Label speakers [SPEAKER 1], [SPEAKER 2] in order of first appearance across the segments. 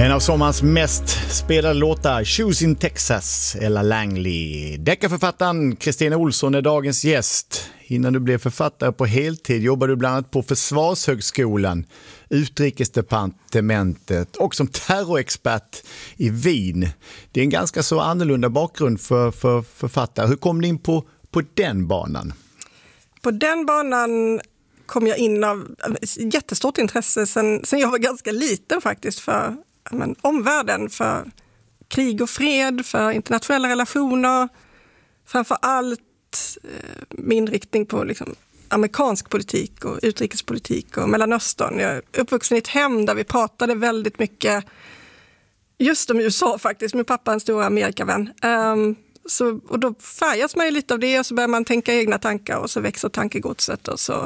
[SPEAKER 1] En av sommarens mest spelade låtar, Choosing Texas, Ella Langley. Deckarförfattaren Kristina Olsson är dagens gäst. Innan du blev författare på heltid jobbade du bland annat på Försvarshögskolan, Utrikesdepartementet och som terrorexpert i Wien. Det är en ganska så annorlunda bakgrund för författare. Hur kom du in på den banan?
[SPEAKER 2] På den banan kom jag in av jättestort intresse sen jag var ganska liten faktiskt för omvärlden, för krig och fred, för internationella relationer, framför allt med inriktning på liksom amerikansk politik och utrikespolitik och Mellanöstern. Jag är uppvuxen i ett hem där vi pratade väldigt mycket just om USA faktiskt. Min pappa är en stor Amerikavän. Och då färgas man ju lite av det och så börjar man tänka egna tankar och så växer tankegodset. Och så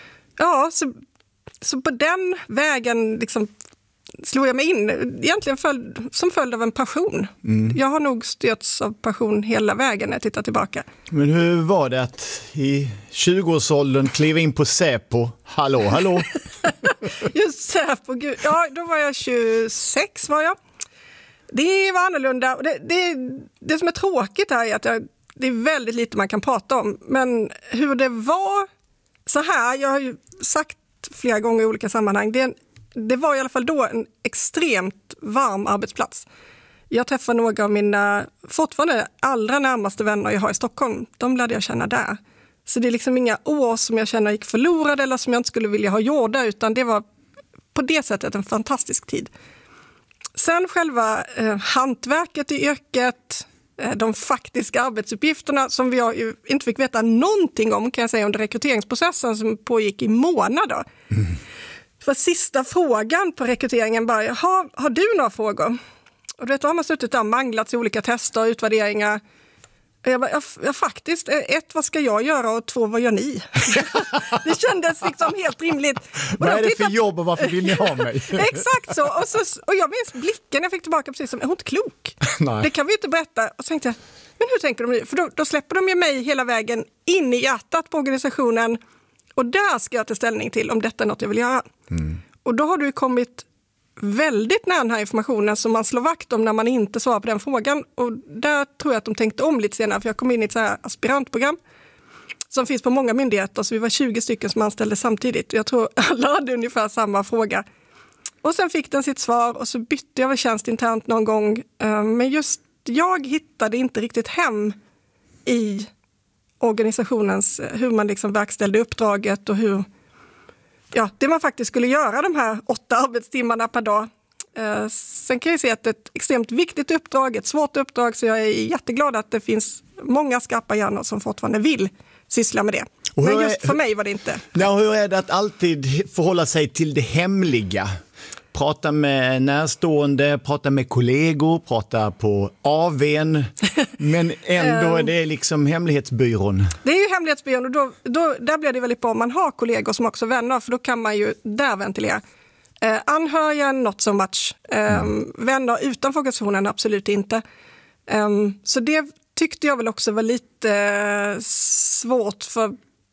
[SPEAKER 2] på den vägen liksom slog jag mig in, egentligen som följd av en passion. Jag har nog styrts av passion hela vägen när jag tittar tillbaka. Men
[SPEAKER 1] hur var det att i 20-årsåldern kliva in på Säpo? Hallå?
[SPEAKER 2] Just Säpo, gud. Ja, då var jag 26 var jag. Det var annorlunda. Det som är tråkigt här är att det är väldigt lite man kan prata om. Men hur det var så här, jag har ju sagt flera gånger i olika sammanhang, det var i alla fall då en extremt varm arbetsplats. Jag träffade några av mina fortfarande allra närmaste vänner jag har i Stockholm. De lärde jag känna där. Så det är liksom inga år som jag känner gick förlorade eller som jag inte skulle vilja ha gjorda, utan det var på det sättet en fantastisk tid. Sen själva hantverket i yrket, de faktiska arbetsuppgifterna som vi inte fick veta någonting om, kan jag säga, under rekryteringsprocessen som pågick i månader. För sista frågan på rekryteringen bara, har du några frågor? Och då har man suttit där och manglats i olika tester och utvärderingar. Och jag bara, faktiskt, 1, vad ska jag göra? Och 2, vad gör ni? Det kändes liksom helt rimligt. Och
[SPEAKER 1] vad är det för jobb och varför vill ni ha mig?
[SPEAKER 2] Exakt så. Och jag minns blicken jag fick tillbaka precis som, är hon inte klok?
[SPEAKER 1] Nej.
[SPEAKER 2] Det kan vi inte berätta. Och så tänkte jag, men hur tänker de nu? För då släpper de ju mig hela vägen in i hjärtat på organisationen. Och där ska jag ta ställning till om detta är något jag vill göra. Och då har du kommit väldigt nära den här informationen som man slår vakt om när man inte svarar på den frågan. Och där tror jag att de tänkte om lite senare, för jag kom in i ett så här aspirantprogram som finns på många myndigheter. Så vi var 20 stycken som anställde samtidigt. Och jag tror alla hade ungefär samma fråga. Och sen fick den sitt svar och så bytte jag väl tjänst internt någon gång. Men just jag hittade inte riktigt hem i organisationens, hur man liksom verkställde uppdraget och hur det man faktiskt skulle göra de här 8 arbetstimmarna per dag. Sen kan jag se att det är ett extremt viktigt uppdrag, ett svårt uppdrag, så jag är jätteglad att det finns många skarpa hjärnor som fortfarande vill syssla med det. Men just för mig var det inte.
[SPEAKER 1] Ja, hur är det att alltid förhålla sig till det hemliga? Prata med närstående, prata med kollegor, prata på AW:n, men ändå är det liksom hemlighetsbyrån. Det är
[SPEAKER 2] ju hemlighetsbyrån och där blir det väldigt bra om man har kollegor som också vänner, för då kan man ju där ventilera. Anhöriga, not so much. Vänner utanför organisationen, absolut inte. Så det tyckte jag väl också var lite svårt, för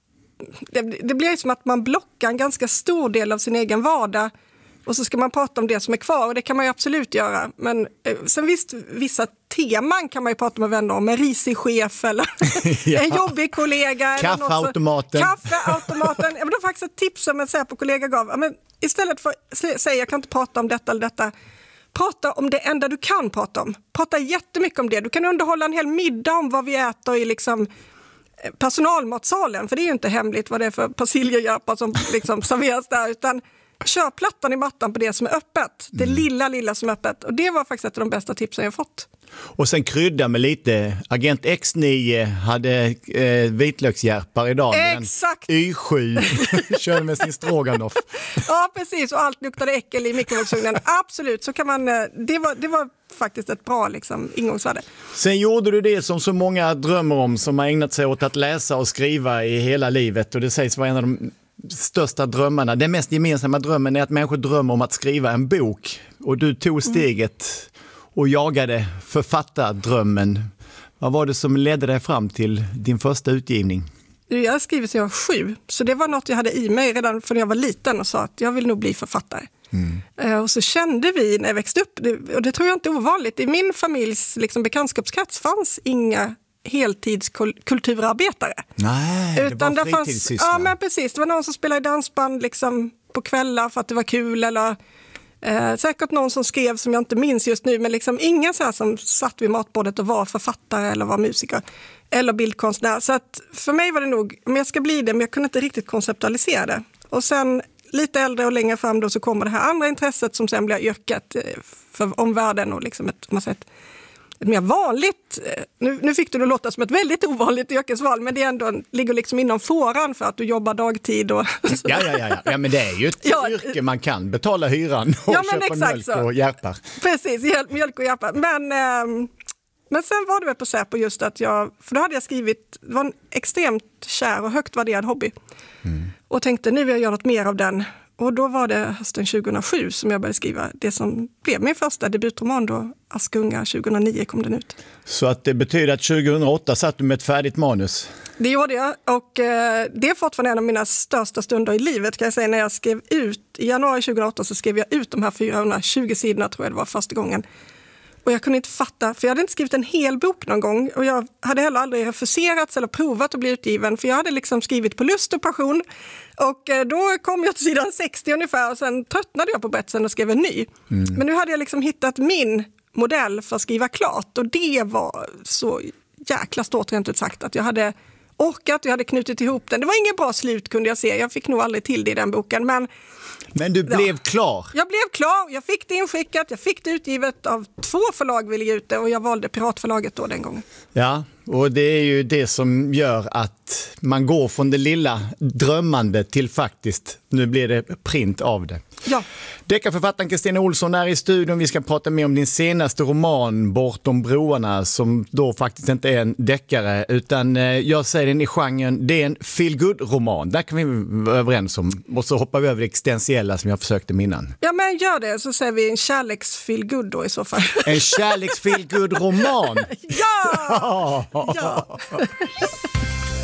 [SPEAKER 2] det blir som att man blockar en ganska stor del av sin egen vardag. Och så ska man prata om det som är kvar, och det kan man ju absolut göra. Men sen visst, vissa teman kan man ju prata med vänner om. En risig chef eller en jobbig kollega.
[SPEAKER 1] Kaffeautomaten.
[SPEAKER 2] Kaffeautomaten. Det var faktiskt ett tips som en Säpo-kollega gav. Men istället för att säga jag kan inte prata om detta eller detta. Prata om det enda du kan prata om. Prata jättemycket om det. Du kan underhålla en hel middag om vad vi äter i liksom personalmatsalen. För det är ju inte hemligt vad det är för persiljehjärpar som liksom serveras där, utan kör plattan i mattan på det som är öppet. Det lilla som är öppet. Och det var faktiskt ett av de bästa tipsen jag fått.
[SPEAKER 1] Och sen krydda med lite. Agent X9 hade vitlökshjärpar idag.
[SPEAKER 2] Exakt.
[SPEAKER 1] Y7 körde med sin stroganoff.
[SPEAKER 2] Ja, precis. Och allt luktade äckel i mikrovågsugnen. Absolut. Så kan man, det var faktiskt ett bra liksom, ingångsvärde.
[SPEAKER 1] Sen gjorde du det som så många drömmer om, som har ägnat sig åt att läsa och skriva i hela livet. Och det sägs vara en av de största drömmarna. Den mest gemensamma drömmen är att människor drömmer om att skriva en bok. Och du tog steget och jagade författardrömmen. Vad var det som ledde dig fram till din första utgivning?
[SPEAKER 2] Jag skrev sedan jag var 7, så det var något jag hade i mig redan från jag var liten och sa att jag vill nog bli författare. Och så kände vi när jag växte upp, och det tror jag inte är ovanligt, i min familjs liksom, bekantskapskrets fanns inga heltidskulturarbetare.
[SPEAKER 1] Nej,
[SPEAKER 2] utan
[SPEAKER 1] det var fritidssyssla.
[SPEAKER 2] Ja, men precis. Det var någon som spelade i dansband liksom, på kvällar för att det var kul, eller säkert någon som skrev som jag inte minns just nu, men liksom ingen så här som satt vid matbordet och var författare eller var musiker eller bildkonstnär. Så att för mig var det nog, om jag ska bli det, men jag kunde inte riktigt konceptualisera det. Och sen lite äldre och längre fram då så kommer det här andra intresset som sen blir yrket för omvärlden och liksom ett mer vanligt, nu fick du det låta som ett väldigt ovanligt yrkesval, men det är ändå, ligger liksom inom fåran för att du jobbar dagtid. Och
[SPEAKER 1] Ja, men det är ju ett yrke man kan betala hyran och köpa mjölk och hjärpar.
[SPEAKER 2] Precis, mjölk och hjärpar. Men sen var det väl på Säpo just att för då hade jag skrivit, det var en extremt kär och högt värderad hobby. Och tänkte, nu vill jag göra något mer av den. Och då var det hösten 2007 som jag började skriva det som blev min första debutroman då, Askunga, 2009 kom den ut. Så
[SPEAKER 1] att det betyder att 2008 satt du med ett färdigt manus?
[SPEAKER 2] Det gjorde jag, och det är fortfarande en av mina största stunder i livet, kan jag säga, när jag skrev ut, i januari 2008 så skrev jag ut de här 420 sidorna, tror jag det var första gången. Och jag kunde inte fatta, för jag hade inte skrivit en hel bok någon gång, och jag hade heller aldrig refuserats eller provat att bli utgiven, för jag hade liksom skrivit på lust och passion. Och då kom jag till sidan 60 ungefär, och sen tröttnade jag på berättelsen och skrev en ny. Men nu hade jag liksom hittat min modell för att skriva klart, och det var så jäkla stort rent ut sagt, att jag hade orkat, jag hade knutit ihop den. Det var ingen bra slut kunde jag se, jag fick nog aldrig till det i den boken,
[SPEAKER 1] men du blev klar?
[SPEAKER 2] Jag blev klar, jag fick det inskickat, jag fick det utgivet av 2 förlag ville ge ut det, och jag valde Piratförlaget då den gången. Ja,
[SPEAKER 1] och det är ju det som gör att man går från det lilla drömmande till faktiskt, nu blir det print av det.
[SPEAKER 2] Ja.
[SPEAKER 1] Deckarförfattaren Kristina Olsson är i studion. Vi ska prata mer om din senaste roman Bortom broarna, som då faktiskt inte är en deckare, utan jag säger den i genren, det är en feel-good-roman. Där kan vi vara överens om. Och så hoppar vi över det existentiella som jag försökte minnan.
[SPEAKER 2] Ja, men gör det, så säger vi en kärleks-feel-good då i så fall.
[SPEAKER 1] En kärleks-feel-good-roman?
[SPEAKER 2] Ja! Ja!